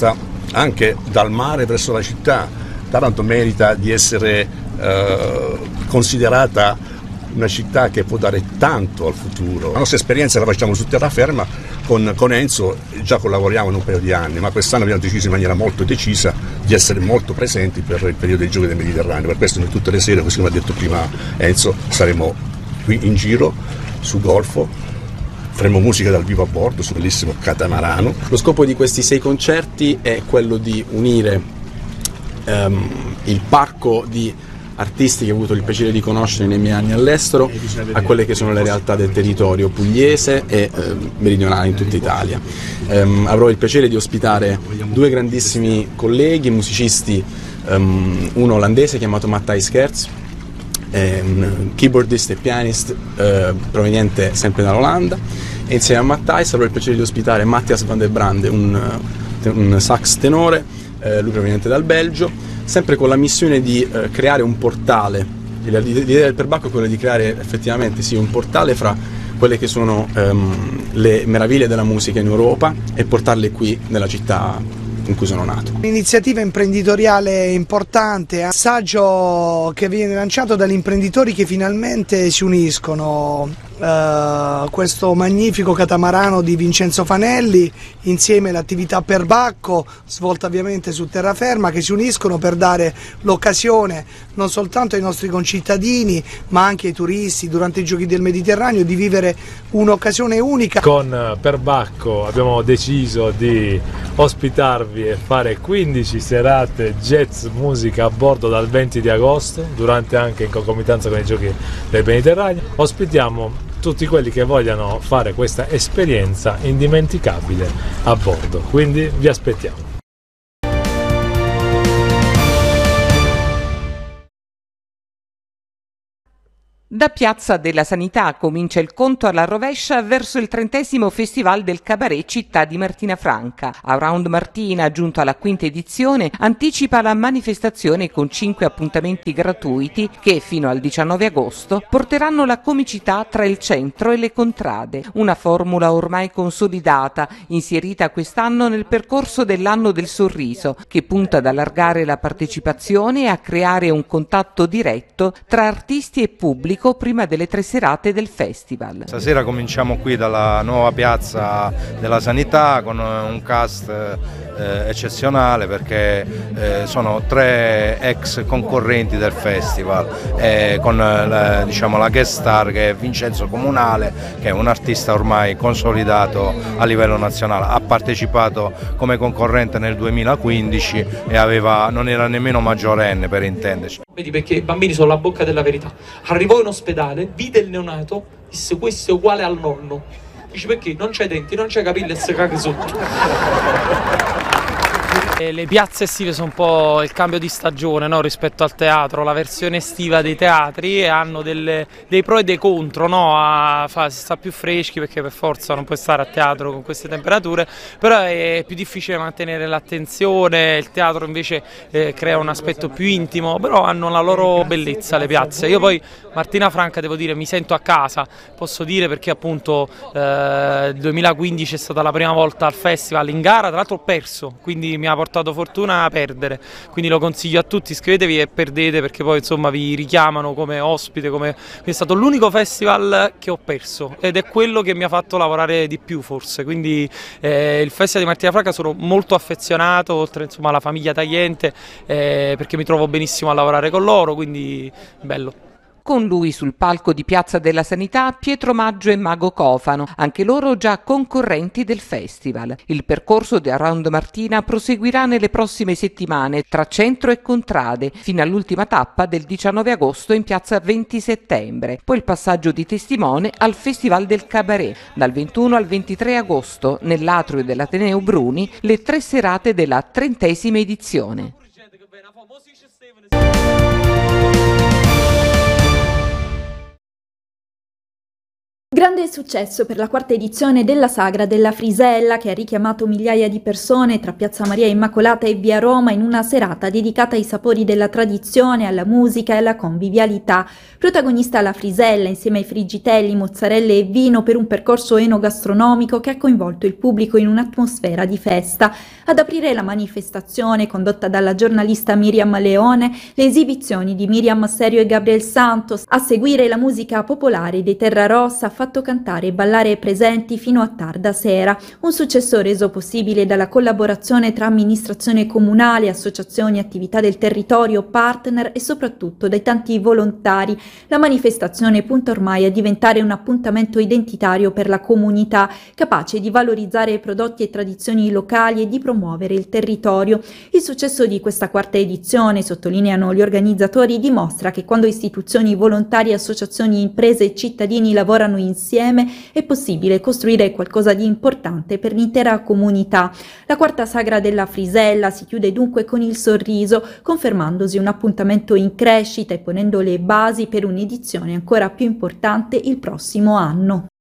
vista anche dal mare verso la città. Taranto merita di essere considerata una città che può dare tanto al futuro. La nostra esperienza la facciamo su terraferma, con Enzo già collaboriamo in un paio di anni, ma quest'anno abbiamo deciso in maniera molto decisa di essere molto presenti per il periodo dei Giochi del Mediterraneo. Per questo noi tutte le sere, così come ha detto prima Enzo, saremo qui in giro sul Golfo, faremo musica dal vivo a bordo su un bellissimo catamarano. Lo scopo di questi 6 concerti è quello di unire il parco di artisti che ho avuto il piacere di conoscere nei miei anni all'estero a quelle che sono le realtà del territorio pugliese e meridionale in tutta Italia. Avrò il piacere di ospitare 2 grandissimi colleghi, musicisti, uno olandese chiamato Matthijs Gerts, un keyboardist e pianist proveniente sempre dall'Olanda, e insieme a Matthijs avrò il piacere di ospitare Matthias van der Brande, un sax tenore, lui proveniente dal Belgio, sempre con la missione di creare un portale. L'idea del perbacco è quella di creare effettivamente un portale fra quelle che sono le meraviglie della musica in Europa e portarle qui nella città in cui sono nato. Un'iniziativa imprenditoriale importante, un messaggio che viene lanciato dagli imprenditori che finalmente si uniscono. Questo magnifico catamarano di Vincenzo Fanelli insieme all'attività perbacco svolta ovviamente su terraferma, che si uniscono per dare l'occasione non soltanto ai nostri concittadini ma anche ai turisti durante i Giochi del Mediterraneo di vivere un'occasione unica. Con Perbacco abbiamo deciso di ospitarvi e fare 15 serate jazz musica a bordo dal 20 di agosto, durante anche in concomitanza con i Giochi del Mediterraneo. Ospitiamo tutti quelli che vogliano fare questa esperienza indimenticabile a bordo, quindi vi aspettiamo. Da Piazza della Sanità comincia il conto alla rovescia verso il 30° Festival del Cabaret Città di Martina Franca. Around Martina, giunto alla 5ª edizione, anticipa la manifestazione con 5 appuntamenti gratuiti che, fino al 19 agosto, porteranno la comicità tra il centro e le contrade. Una formula ormai consolidata, inserita quest'anno nel percorso dell'Anno del Sorriso, che punta ad allargare la partecipazione e a creare un contatto diretto tra artisti e pubblico prima delle 3 serate del festival. Stasera cominciamo qui dalla nuova Piazza della Sanità con un cast eccezionale, perché sono 3 ex concorrenti del festival, con la guest star che è Vincenzo Comunale, che è un artista ormai consolidato a livello nazionale. Ha partecipato come concorrente nel 2015 e non era nemmeno maggiorenne, per intenderci. Vedi, perché i bambini sono la bocca della verità. Arrivò in ospedale, vide il neonato, disse: questo è uguale al nonno. Dice: perché? Non c'hai denti, non c'hai capelli e si caga sotto. Le piazze estive sono un po' il cambio di stagione, no? Rispetto al teatro, la versione estiva dei teatri, e hanno dei pro e dei contro, no? Si sta più freschi perché per forza non puoi stare a teatro con queste temperature, però è più difficile mantenere l'attenzione. Il teatro invece crea un aspetto più intimo, però hanno la loro bellezza le piazze. Io poi Martina Franca, devo dire, mi sento a casa, posso dire, perché appunto il 2015 è stata la prima volta al festival in gara, tra l'altro ho perso, quindi mi ha portato fortuna a perdere, quindi lo consiglio a tutti: iscrivetevi e perdete, perché poi insomma vi richiamano come ospite, è stato l'unico festival che ho perso ed è quello che mi ha fatto lavorare di più forse, quindi il Festival di Martina Franca sono molto affezionato, oltre insomma alla famiglia tagliente, perché mi trovo benissimo a lavorare con loro, quindi bello. Con lui sul palco di Piazza della Sanità Pietro Maggio e Mago Cofano, anche loro già concorrenti del festival. Il percorso di Around Martina proseguirà nelle prossime settimane tra centro e contrade, fino all'ultima tappa del 19 agosto in piazza 20 settembre. Poi il passaggio di testimone al Festival del Cabaret, dal 21 al 23 agosto, nell'atrio dell'Ateneo Bruni, le 3 serate della 30ª edizione. Grande successo per la quarta edizione della Sagra della Frisella, che ha richiamato migliaia di persone tra Piazza Maria Immacolata e Via Roma in una serata dedicata ai sapori della tradizione, alla musica e alla convivialità. Protagonista la Frisella insieme ai friggitelli, mozzarelle e vino per un percorso enogastronomico che ha coinvolto il pubblico in un'atmosfera di festa. Ad aprire la manifestazione, condotta dalla giornalista Miriam Leone, le esibizioni di Miriam Serio e Gabriel Santos. A seguire la musica popolare dei Terra Rossa ha fatto cantare e ballare presenti fino a tarda sera. Un successo reso possibile dalla collaborazione tra amministrazione comunale, associazioni, attività del territorio, partner e soprattutto dai tanti volontari. La manifestazione punta ormai a diventare un appuntamento identitario per la comunità, capace di valorizzare prodotti e tradizioni locali e di promuovere il territorio. Il successo di questa quarta edizione, sottolineano gli organizzatori, dimostra che quando istituzioni, volontari, associazioni, imprese e cittadini lavorano insieme è possibile costruire qualcosa di importante per l'intera comunità. La quarta Sagra della Frisella si chiude dunque con il sorriso, confermandosi un appuntamento in crescita e ponendo le basi per un'edizione ancora più importante il prossimo anno.